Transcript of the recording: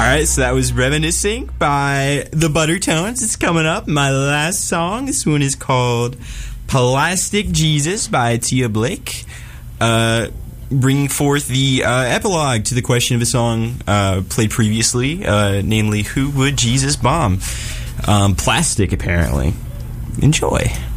right, so that was Reminiscing by the Buttertones. It's coming up. My last song, this one is called Plastic Jesus by Tia Blake. Bringing forth the epilogue to the question of a song played previously, namely, who would Jesus bomb? Plastic, apparently. Enjoy.